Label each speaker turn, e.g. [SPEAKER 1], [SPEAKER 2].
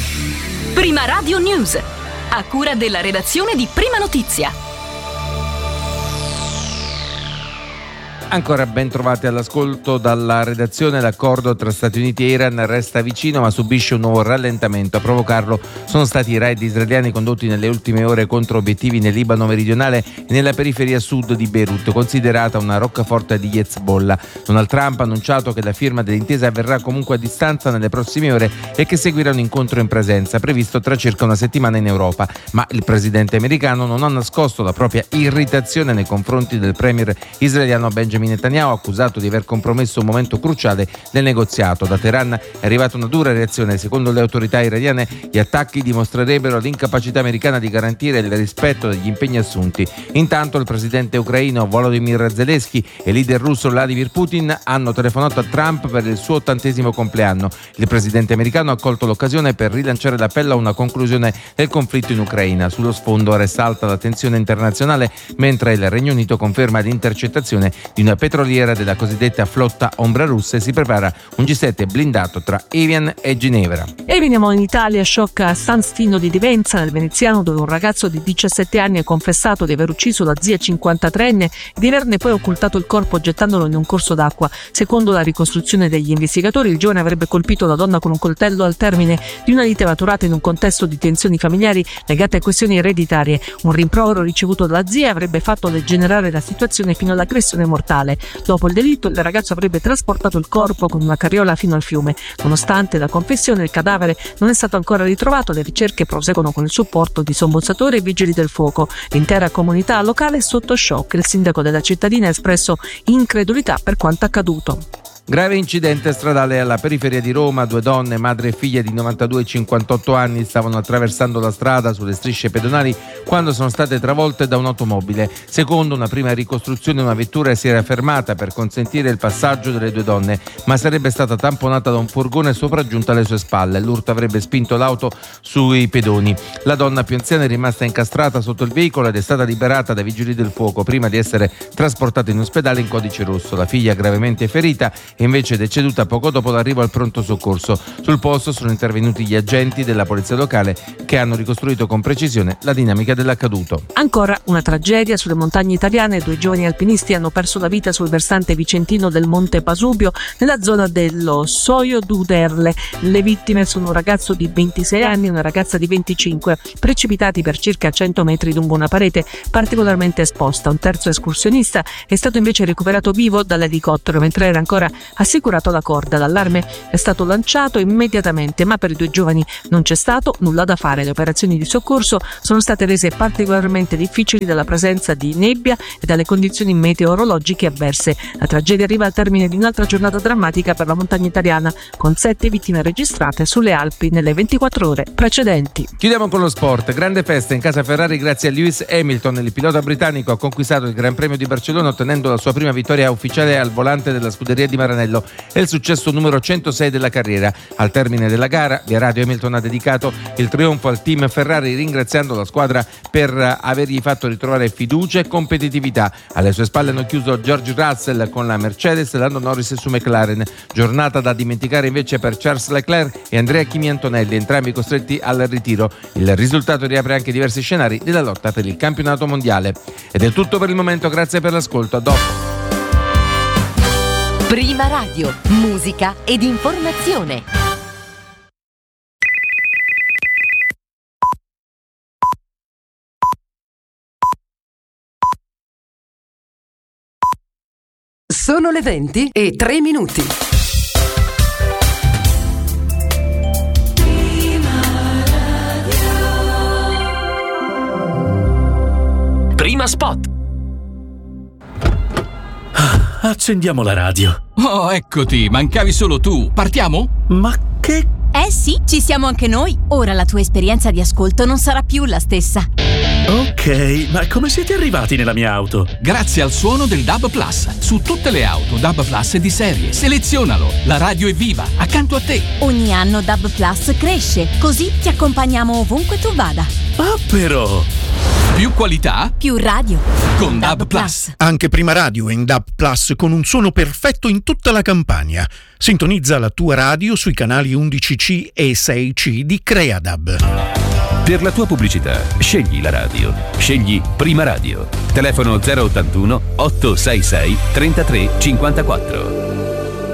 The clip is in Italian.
[SPEAKER 1] Prima Radio News, a cura della redazione di Prima Notizia.
[SPEAKER 2] Ancora ben trovati all'ascolto dalla redazione. L'accordo tra Stati Uniti e Iran resta vicino ma subisce un nuovo rallentamento. A provocarlo sono stati i raid israeliani condotti nelle ultime ore contro obiettivi nel Libano meridionale e nella periferia sud di Beirut, considerata una roccaforte di Hezbollah. Donald Trump ha annunciato che la firma dell'intesa avverrà comunque a distanza nelle prossime ore e che seguirà un incontro in presenza previsto tra circa una settimana in Europa. Ma il presidente americano non ha nascosto la propria irritazione nei confronti del premier israeliano Benjamin Netanyahu, accusato di aver compromesso un momento cruciale del negoziato. Da Teheran è arrivata una dura reazione. Secondo le autorità iraniane, gli attacchi dimostrerebbero l'incapacità americana di garantire il rispetto degli impegni assunti. Intanto il presidente ucraino Volodymyr Zelensky e il leader russo Vladimir Putin hanno telefonato a Trump per il suo 80° compleanno. Il presidente americano ha colto l'occasione per rilanciare l'appello a una conclusione del conflitto in Ucraina. Sullo sfondo resta alta la tensione internazionale, mentre il Regno Unito conferma l'intercettazione di una petroliera della cosiddetta flotta ombra russa e si prepara un G7 blindato tra Evian e Ginevra.
[SPEAKER 3] E veniamo in Italia. Shock a San Stino di Divenza, nel Veneziano, dove un ragazzo di 17 anni ha confessato di aver ucciso la zia 53enne e di averne poi occultato il corpo gettandolo in un corso d'acqua. Secondo la ricostruzione degli investigatori, il giovane avrebbe colpito la donna con un coltello al termine di una lite maturata in un contesto di tensioni familiari legate a questioni ereditarie. Un rimprovero ricevuto dalla zia avrebbe fatto degenerare la situazione fino all'aggressione mortale. Dopo il delitto, il ragazzo avrebbe trasportato il corpo con una carriola fino al fiume. Nonostante la confessione, il cadavere non è stato ancora ritrovato. Le ricerche proseguono con il supporto di sommozzatori e vigili del fuoco. L'intera comunità locale è sotto shock. Il sindaco della cittadina ha espresso incredulità per quanto accaduto.
[SPEAKER 2] Grave incidente stradale alla periferia di Roma. 2 donne, madre e figlia di 92 e 58 anni, stavano attraversando la strada sulle strisce pedonali quando sono state travolte da un'automobile. Secondo una prima ricostruzione, una vettura si era fermata per consentire il passaggio delle 2 donne, ma sarebbe stata tamponata da un furgone sopraggiunto alle sue spalle. L'urto avrebbe spinto l'auto sui pedoni. La donna più anziana è rimasta incastrata sotto il veicolo ed è stata liberata dai vigili del fuoco prima di essere trasportata in ospedale in codice rosso. La figlia, gravemente ferita, e invece deceduta poco dopo l'arrivo al pronto soccorso. Sul posto sono intervenuti gli agenti della polizia locale che hanno ricostruito con precisione la dinamica dell'accaduto.
[SPEAKER 3] Ancora una tragedia sulle montagne italiane. 2 giovani alpinisti hanno perso la vita sul versante vicentino del Monte Pasubio nella zona dello Soio d'Uderle. Le vittime sono un ragazzo di 26 anni e una ragazza di 25, precipitati per circa 100 metri lungo una parete particolarmente esposta. Un terzo escursionista è stato invece recuperato vivo dall'elicottero mentre era ancora assicurato alla corda. L'allarme è stato lanciato immediatamente, ma per i 2 giovani non c'è stato nulla da fare. Le operazioni di soccorso sono state rese particolarmente difficili dalla presenza di nebbia e dalle condizioni meteorologiche avverse. La tragedia arriva al termine di un'altra giornata drammatica per la montagna italiana, con 7 vittime registrate sulle Alpi nelle 24 ore precedenti.
[SPEAKER 2] Chiudiamo con lo sport. Grande festa in casa Ferrari grazie a Lewis Hamilton. Il pilota britannico ha conquistato il Gran Premio di Barcellona ottenendo la sua prima vittoria ufficiale al volante della scuderia di Maranello. È il successo numero 106 della carriera. Al termine della gara, via radio, Hamilton ha dedicato il trionfo al team Ferrari, ringraziando la squadra per avergli fatto ritrovare fiducia e competitività. Alle sue spalle hanno chiuso George Russell con la Mercedes e Lando Norris su McLaren. Giornata da dimenticare invece per Charles Leclerc e Andrea Kimi Antonelli, entrambi costretti al ritiro. Il risultato riapre anche diversi scenari della lotta per il campionato mondiale. Ed è tutto per il momento, grazie per l'ascolto, a dopo.
[SPEAKER 1] Prima Radio, musica ed informazione.
[SPEAKER 4] Sono le 20:03.
[SPEAKER 5] Prima spot. Accendiamo la radio.
[SPEAKER 6] Oh, eccoti, mancavi solo tu. Partiamo?
[SPEAKER 5] Ma che...
[SPEAKER 7] sì, ci siamo anche noi. Ora la tua esperienza di ascolto non sarà più la stessa.
[SPEAKER 5] Ok, ma come siete arrivati nella mia auto?
[SPEAKER 6] Grazie al suono del DAB Plus. Su tutte le auto DAB Plus di serie. Selezionalo. La radio è viva, accanto a te.
[SPEAKER 7] Ogni anno DAB Plus cresce, così ti accompagniamo ovunque tu vada.
[SPEAKER 5] Ah, però...
[SPEAKER 6] Più qualità,
[SPEAKER 7] più radio.
[SPEAKER 6] con DAB Plus.
[SPEAKER 8] Anche Prima Radio è in DAB Plus con un suono perfetto in tutta la Campania. Sintonizza la tua radio sui canali 11C e 6C di Creadab.
[SPEAKER 9] Per la tua pubblicità, scegli la radio. Scegli Prima Radio. Telefono 081 866 33 54.